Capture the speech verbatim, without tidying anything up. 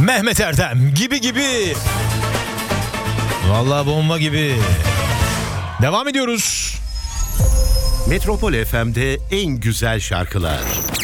Mehmet Erdem gibi gibi. Vallahi bomba gibi. Devam ediyoruz. Metropol F M'de en güzel şarkılar.